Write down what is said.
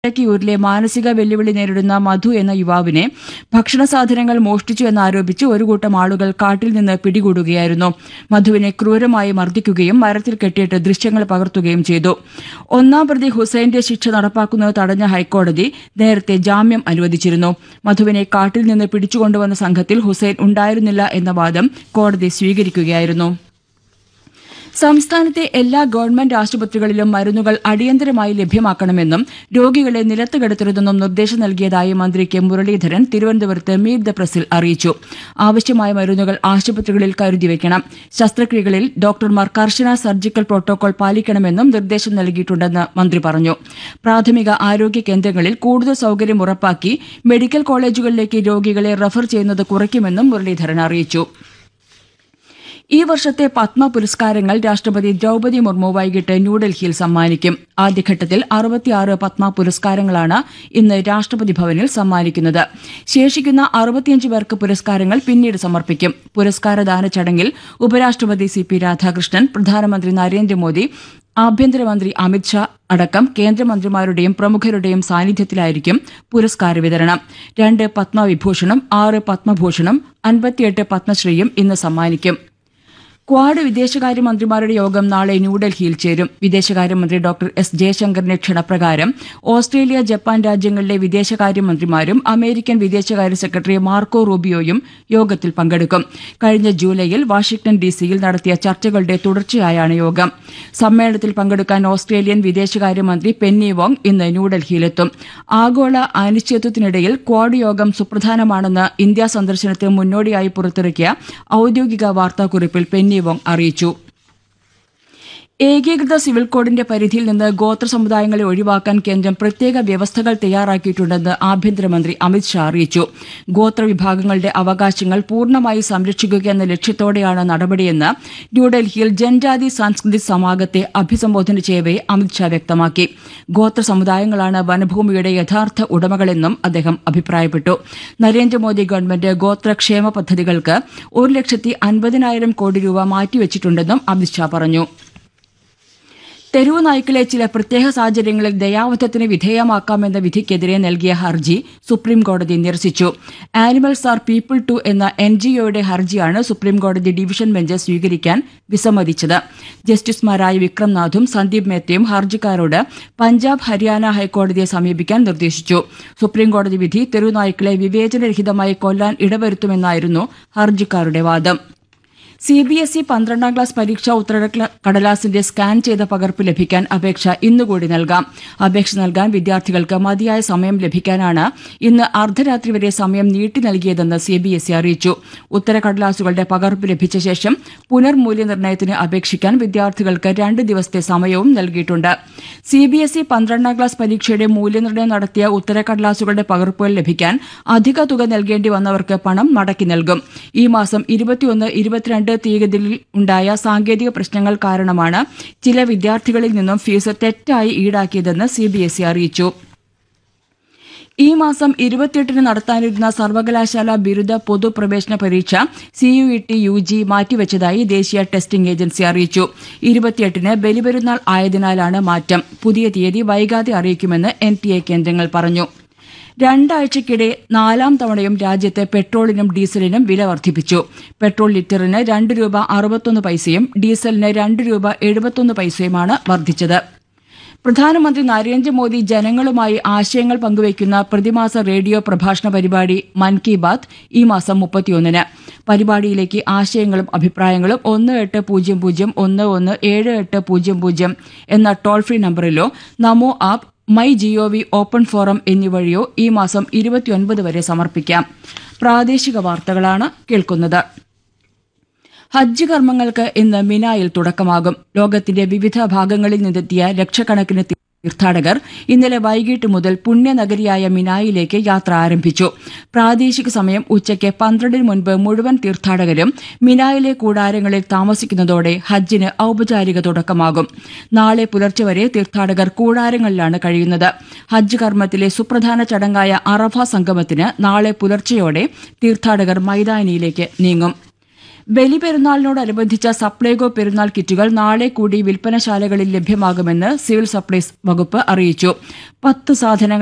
ൂരിലെ മാനസിക വെല്ലുവിളി നേരിടുന്ന മധു എന്ന യുവാവിനെ ഭക്ഷണ സാധനങ്ങൾ മോഷ്ടിച്ചു എന്നാരോപിച്ച് ഒരു കൂട്ടം ആളുകൾ കാട്ടിൽ നിന്ന് പിടികൂടുകയായിരുന്നു. മധുവിനെ ക്രൂരമായി മർദ്ദിക്കുകയും മരത്തിൽ കെട്ടിയിട്ട് ദൃശ്യങ്ങൾ പകർത്തുകയും ചെയ്തു. ഒന്നാം പ്രതി ഹുസൈന്റെ ശിക്ഷ നടപ്പാക്കുന്നത് തടഞ്ഞ ഹൈക്കോടതി നേരത്തെ ജാമ്യം അനുവദിച്ചിരുന്നു. മധുവിനെ കാട്ടിൽ നിന്ന് പിടിച്ചുകൊണ്ടുവന്ന സംഘത്തിൽ ഹുസൈൻ ഉണ്ടായിരുന്നില്ല എന്ന വാദം കോടതി സ്വീകരിക്കുകയായിരുന്നു. സംസ്ഥാനത്തെ എല്ലാ ഗവൺമെന്റ് ആശുപത്രികളിലും മരുന്നുകൾ അടിയന്തരമായി ലഭ്യമാക്കണമെന്നും രോഗികളെ നിലത്ത് കിടത്തരുതെന്നും നിർദ്ദേശം നൽകിയതായി മന്ത്രി കെ മുരളീധരൻ തിരുവനന്തപുരത്ത് മീറ്റ് ദ പ്രസിൽ അറിയിച്ചു. ആവശ്യമായ മരുന്നുകൾ ആശുപത്രികളിൽ കരുതിവെക്കണം. ശസ്ത്രക്രിയകളിൽ ഡോക്ടർമാർ കർശന സർജിക്കൽ പ്രോട്ടോകോൾ പാലിക്കണമെന്നും നിർദ്ദേശം നൽകിയിട്ടുണ്ടെന്ന് മന്ത്രി പറഞ്ഞു. പ്രാഥമിക ആരോഗ്യ കേന്ദ്രങ്ങളിൽ കൂടുതൽ സൌകര്യം ഉറപ്പാക്കി മെഡിക്കൽ കോളേജുകളിലേക്ക് രോഗികളെ റഫർ ചെയ്യുന്നത് കുറയ്ക്കുമെന്നും മുരളീധരൻ അറിയിച്ചു. ഈ വർഷത്തെ പത്മ പുരസ്കാരങ്ങൾ രാഷ്ട്രപതി ദ്രൌപദി മുർമു വൈകിട്ട് ന്യൂഡൽഹിയിൽ സമ്മാനിക്കും. ആദ്യഘട്ടത്തിൽ 66 പത്മ പുരസ്കാരങ്ങളാണ് ഇന്ന് രാഷ്ട്രപതി ഭവനിൽ സമ്മാനിക്കുന്നത്. ശേഷിക്കുന്ന 65 പേർക്ക് പുരസ്കാരങ്ങൾ പിന്നീട് സമർപ്പിക്കും. പുരസ്കാരദാന ചടങ്ങിൽ ഉപരാഷ്ട്രപതി CP രാധാകൃഷ്ണൻ, പ്രധാനമന്ത്രി നരേന്ദ്രമോദി, ആഭ്യന്തരമന്ത്രി അമിത്ഷാ അടക്കം കേന്ദ്രമന്ത്രിമാരുടെയും പ്രമുഖരുടെയും സാന്നിധ്യത്തിലായിരിക്കും പുരസ്കാര വിതരണം. 2 പത്മവിഭൂഷണും 6 പത്മഭൂഷണും 58 പത്മശ്രീയും ഇന്ന് സമ്മാനിക്കും. ക്വാഡ് വിദേശകാര്യമന്ത്രിമാരുടെ യോഗം നാളെ ന്യൂഡൽഹിയിൽ ചേരും. വിദേശകാര്യമന്ത്രി ഡോക്ടർ എസ് ജയശങ്കറിന്റെ ക്ഷണപ്രകാരം ഓസ്ട്രേലിയ, ജപ്പാൻ രാജ്യങ്ങളിലെ വിദേശകാര്യമന്ത്രിമാരും അമേരിക്കൻ വിദേശകാര്യ സെക്രട്ടറി മാർക്കോ റൂബിയോയും യോഗത്തിൽ പങ്കെടുക്കും. കഴിഞ്ഞ ജൂലൈയിൽ വാഷിംഗ്ടൺ DC-യിൽ നടത്തിയ ചർച്ചകളുടെ തുടർച്ചയായാണ് യോഗം. സമ്മേളനത്തിൽ പങ്കെടുക്കാൻ ഓസ്ട്രേലിയൻ വിദേശകാര്യമന്ത്രി പെന്നി വോങ് ഇന്ന് ന്യൂഡൽഹിയിലെത്തും. ആഗോള അനിശ്ചിതത്വത്തിനിടയിൽ ക്വാഡ് യോഗം സുപ്രധാനമാണെന്ന് ഇന്ത്യാ സന്ദർശനത്തിന് മുന്നോടിയായി പുറത്തിറക്കിയ ഔദ്യോഗിക വാർത്താക്കുറിപ്പിൽ പെന്നി വോങ് അറിയിച്ചു. ഏകീകൃത സിവിൽ കോഡിന്റെ പരിധിയിൽ നിന്ന് ഗോത്ര സമുദായങ്ങളെ ഒഴിവാക്കാൻ കേന്ദ്രം പ്രത്യേക വ്യവസ്ഥകൾ തയ്യാറാക്കിയിട്ടുണ്ടെന്ന് ആഭ്യന്തരമന്ത്രി അമിത്ഷാ അറിയിച്ചു. ഗോത്രവിഭാഗങ്ങളുടെ അവകാശങ്ങൾ പൂർണ്ണമായി സംരക്ഷിക്കുക എന്ന ലക്ഷ്യത്തോടെയാണ് നടപടിയെന്ന് ന്യൂഡൽഹിയിൽ ജൻജാതി സാംസ്കൃതിക് സമാഗത്തെ അഭിസംബോധന ചെയ്യവെ അമിത്ഷാ വ്യക്തമാക്കി. ഗോത്ര സമുദായങ്ങളാണ് വനഭൂമിയുടെ യഥാർത്ഥ ഉടമകളെന്നും അദ്ദേഹം അഭിപ്രായപ്പെട്ടു. നരേന്ദ്രമോദി ഗവൺമെന്റ് ഗോത്രക്ഷേമ പദ്ധതികൾക്ക് 1,50,000 കോടി രൂപ മാറ്റിവെച്ചിട്ടുണ്ടെന്നും അമിത്ഷാ പറഞ്ഞു. തെരുവു നായ്ക്കളെ ചില പ്രത്യേക സാഹചര്യങ്ങളിൽ ദയാവധത്തിന് വിധേയമാക്കാമെന്ന വിധിക്കെതിരെ നൽകിയ ഹർജി സുപ്രീംകോടതി നിരസിച്ചു. ആനിമൽസ് ആർ പീപ്പിൾ ടു എന്ന NGOയുടെ ഹർജിയാണ് സുപ്രീംകോടതി ഡിവിഷൻ ബെഞ്ച് സ്വീകരിക്കാൻ വിസമ്മതിച്ചത്. ജസ്റ്റിസുമാരായ വിക്രംനാഥും സന്ദീപ് മേത്തയും ഹർജിക്കാരോട് പഞ്ചാബ്, ഹരിയാന ഹൈക്കോടതിയെ സമീപിക്കാൻ നിർദ്ദേശിച്ചു. സുപ്രീംകോടതി വിധി തെരുവുനായ്ക്കളെ വിവേചനരഹിതമായി കൊല്ലാൻ ഇടവരുത്തുമെന്നായിരുന്നു ഹർജിക്കാരുടെ വാദം. CBSE 12ാം ക്ലാസ് പരീക്ഷാ ഉത്തരക്കടലാസിന്റെ സ്കാൻ ചെയ്ത പകർപ്പ് ലഭിക്കാൻ അപേക്ഷ ഇന്നുകൂടി നൽകാം. അപേക്ഷ നൽകാൻ വിദ്യാർത്ഥികൾക്ക് മതിയായ സമയം ലഭിക്കാനാണ് ഇന്ന് അർദ്ധരാത്രി വരെ സമയം നീട്ടി നൽകിയതെന്ന് CBSE അറിയിച്ചു. ഉത്തരക്കടലാസുകളുടെ പകർപ്പ് ലഭിച്ച ശേഷം പുനർമൂല്യനിർണ്ണയത്തിന് അപേക്ഷിക്കാൻ വിദ്യാർത്ഥികൾക്ക് 2 ദിവസത്തെ സമയവും നൽകിയിട്ടുണ്ട്. CBSE 12ാം ക്ലാസ് പരീക്ഷയുടെ മൂല്യനിർണ്ണയം നടത്തിയ ഉത്തരക്കടലാസുകളുടെ പകർപ്പുകൾ ലഭിക്കാൻ അധിക തുക നൽകേണ്ടി വന്നവർക്ക് പണം മടക്കി നൽകും. ഈ മാസം 21, 22 തീയതികളിൽ ഉണ്ടായ സാങ്കേതിക പ്രശ്നങ്ങൾ കാരണമാണ് ചില വിദ്യാർത്ഥികളിൽ നിന്നും ഫീസ് തെറ്റായി ഈടാക്കിയതെന്ന് CBSE അറിയിച്ചു. ഈ മാസം 28-ന് നടത്താനിരുന്ന സർവകലാശാല ബിരുദ പൊതുപ്രവേശന പരീക്ഷ CUET UG മാറ്റിവെച്ചതായി ദേശീയ ടെസ്റ്റിംഗ് ഏജൻസി അറിയിച്ചു. 28-ന് ബലിപെരുന്നാൾ ആയതിനാലാണ് മാറ്റം. പുതിയ തീയതി വൈകാതെ അറിയിക്കുമെന്ന് NTA കേന്ദ്രങ്ങൾ പറഞ്ഞു. 2 ആഴ്ചയ്ക്കിടെ 4ാം തവണയും രാജ്യത്ത് പെട്രോളിനും ഡീസലിനും വില വർദ്ധിപ്പിച്ചു. പെട്രോൾ ലിറ്ററിന് ₹2.61 ഡീസലിന് ₹2.71 വർദ്ധിച്ചത്. പ്രധാനമന്ത്രി നരേന്ദ്രമോദി ജനങ്ങളുമായി ആശയങ്ങൾ പങ്കുവയ്ക്കുന്ന പ്രതിമാസ റേഡിയോ പ്രഭാഷണ പരിപാടി മൻ കി ബാത്ത് ഈ മാസം 31-ന്. പരിപാടിയിലേക്ക് ആശയങ്ങളും അഭിപ്രായങ്ങളും 1800117800 എന്ന ടോൾ ഫ്രീ നമ്പറിലോ നമോ ആപ്പ്, MyGov ഓപ്പൺ ഫോറം എന്നിവഴിയോ ഈ മാസം 29 വരെ സമർപ്പിക്കാം. പ്രാദേശിക വാർത്തകളാണ് കേൾക്കുന്നത്. ഹജ്ജ് കർമ്മങ്ങൾക്ക് ഇന്ന് മിനായിൽ തുടക്കമാകും. ലോകത്തിന്റെ വിവിധ ഭാഗങ്ങളിൽ നിന്നെത്തിയ ലക്ഷക്കണക്കിന് തീർത്ഥാടകർ ഇന്നലെ വൈകിട്ട് മുതൽ പുണ്യനഗരിയായ മിനായിലേക്ക് യാത്ര ആരംഭിച്ചു. പ്രാദേശിക സമയം ഉച്ചയ്ക്ക് 12-ന് മുൻപ് മുഴുവൻ തീർത്ഥാടകരും മിനായിലെ കൂടാരങ്ങളിൽ താമസിക്കുന്നതോടെ ഹജ്ജിന് ഔപചാരിക തുടക്കമാകും. നാളെ പുലർച്ചെ വരെ തീർത്ഥാടകർ കൂടാരങ്ങളിലാണ് കഴിയുന്നത്. ഹജ്ജ് കർമ്മത്തിലെ സുപ്രധാന ചടങ്ങായ അറഫ സംഗമത്തിന് നാളെ പുലർച്ചെയോടെ തീർത്ഥാടകർ മൈതാനിയിലേക്ക് നീങ്ങും. ബലിപെരുന്നാളിനോടനുബന്ധിച്ച സപ്ലൈകോ പെരുന്നാൾ കിറ്റുകൾ നാളെ കൂടി വിൽപ്പനശാലകളിൽ ലഭ്യമാകുമെന്ന് സിവിൽ സപ്ലൈസ് വകുപ്പ് അറിയിച്ചു. 10 സാധനങ്ങൾ